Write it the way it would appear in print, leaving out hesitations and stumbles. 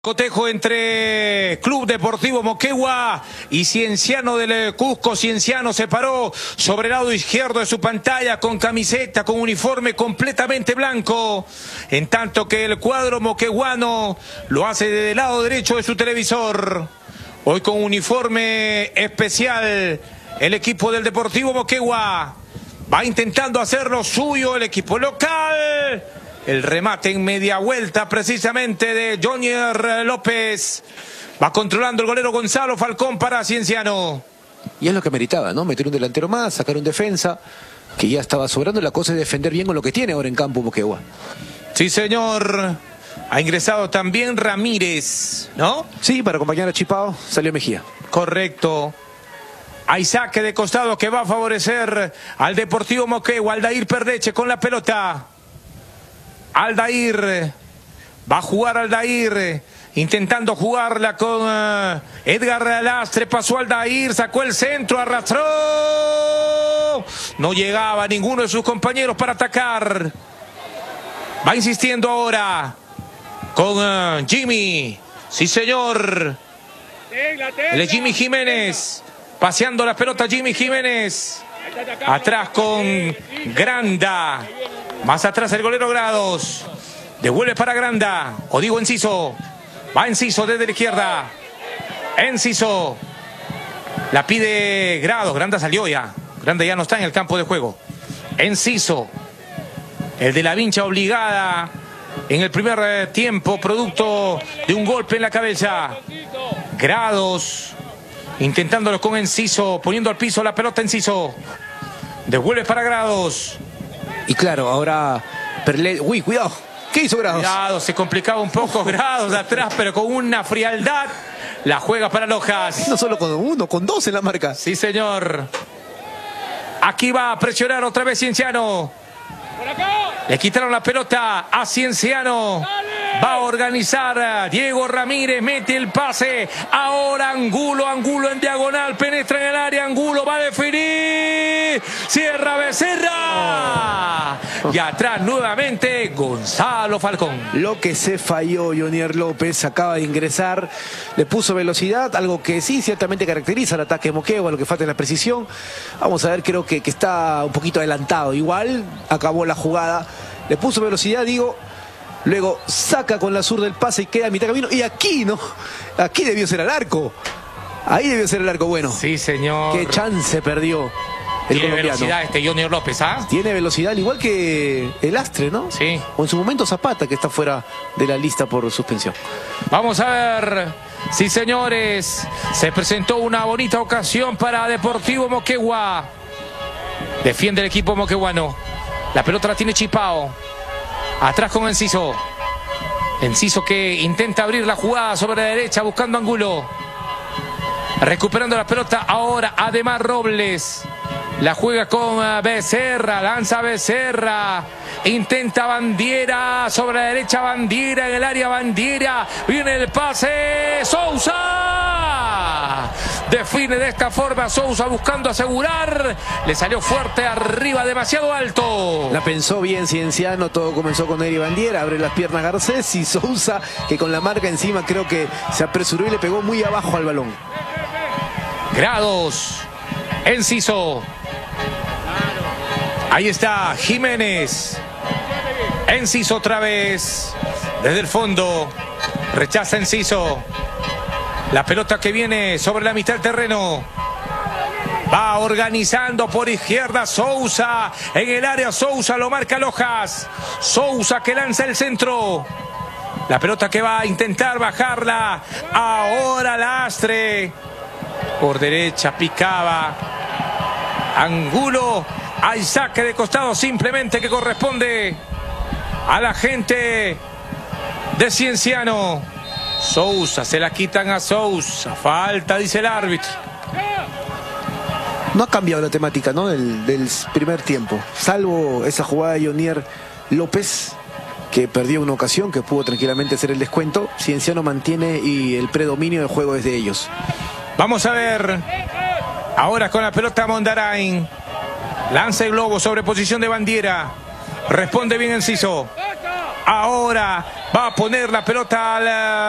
Cotejo entre Club Deportivo Moquegua y Cienciano del Cusco. Cienciano se paró sobre el lado izquierdo de su pantalla con camiseta, con uniforme completamente blanco, en tanto que el cuadro moqueguano lo hace desde el lado derecho de su televisor. Hoy con uniforme especial el equipo del Deportivo Moquegua va intentando hacer lo suyo el equipo local. El remate en media vuelta precisamente de Jonier López. Va controlando el golero Gonzalo Falcón para Cienciano. Y es lo que meritaba, ¿no? Meter un delantero más, sacar un defensa, que ya estaba sobrando. La cosa es defender bien con lo que tiene ahora en campo Moquegua. Sí, señor. Ha ingresado también Ramírez, ¿no? Sí, para acompañar a Chipao salió Mejía. Correcto. Hay saque de costado que va a favorecer al Deportivo Moquegua. Aldair Perdeche con la pelota. Aldair, va a jugar Aldair, intentando jugarla con Edgar Lastre, pasó Aldair, sacó el centro, arrastró, no llegaba ninguno de sus compañeros para atacar. Va insistiendo ahora con Jimmy, sí señor, el de Jimmy Jiménez, paseando la pelota Jimmy Jiménez, atrás con Granda. Más atrás el golero Grados. Devuelve para Granda. O digo Enciso. Va Enciso desde la izquierda. Enciso. La pide Grados. Granda salió ya. Granda ya no está en el campo de juego. Enciso. El de la vincha obligada en el primer tiempo. Producto de un golpe en la cabeza. Grados. Intentándolo con Enciso. Poniendo al piso la pelota Enciso. Devuelve para Grados. Y claro, ahora Perlet... Uy, cuidado. ¿Qué hizo Grados? Cuidado, se complicaba un poco Grados de atrás, pero con una frialdad la juega para Lojas. No solo con uno, con dos en la marca. Sí, señor. Aquí va a presionar otra vez Cienciano. Le quitaron la pelota a Cienciano. Va a organizar Diego Ramírez, mete el pase. Ahora Angulo en diagonal, penetra en el área, Angulo va a definir. Cierra Becerra. Y atrás nuevamente Gonzalo Falcón. Lo que se falló Jonier López, acaba de ingresar, le puso velocidad, algo que sí ciertamente caracteriza al ataque de Moquegua, lo que falta es la precisión. Vamos a ver, creo que está un poquito adelantado. Igual acabó la jugada, le puso velocidad, digo. Luego saca con la zurda del pase y queda a mitad de camino. Y aquí, ¿no? Aquí debió ser el arco. Ahí debió ser el arco bueno. Sí, señor. Qué chance perdió el Tiene colombiano. velocidad este Jonier López, ¿ah? Tiene velocidad, al igual que el Lastre, ¿no? Sí. O en su momento Zapata, que está fuera de la lista por suspensión. Vamos a ver. Sí, señores. Se presentó una bonita ocasión para Deportivo Moquegua. Defiende el equipo moqueguano. La pelota la tiene Chipao. Atrás con Enciso. Enciso que intenta abrir la jugada sobre la derecha buscando Angulo. Recuperando la pelota ahora Ademar Robles. La juega con Becerra. Lanza Becerra. Intenta Bandiera. Sobre la derecha Bandiera. En el área Bandiera. Viene el pase. Sousa. Define de esta forma Sousa buscando asegurar. Le salió fuerte arriba, demasiado alto. La pensó bien Cienciano, todo comenzó con Eri Bandiera, abre las piernas Garcés y Sousa, que con la marca encima creo que se apresuró y le pegó muy abajo al balón. Grados. Enciso. Ahí está Jiménez. Enciso otra vez. Desde el fondo. Rechaza Enciso. La pelota que viene sobre la mitad del terreno. Va organizando por izquierda Sousa. En el área Sousa lo marca Lojas. Sousa que lanza el centro. La pelota que va a intentar bajarla. Ahora Lastre. Por derecha picaba Angulo. Hay saque de costado simplemente que corresponde a la gente de Cienciano. Sousa, se la quitan a Sousa. Falta, dice el árbitro. No ha cambiado la temática, ¿no? del primer tiempo. Salvo esa jugada de Jonier López, que perdió una ocasión, que pudo tranquilamente hacer el descuento. Cienciano mantiene y el predominio del juego es de ellos. Vamos a ver. Ahora con la pelota Mondarain. Lanza el globo sobre posición de Bandiera. Responde bien Enciso. Ahora va a poner la pelota al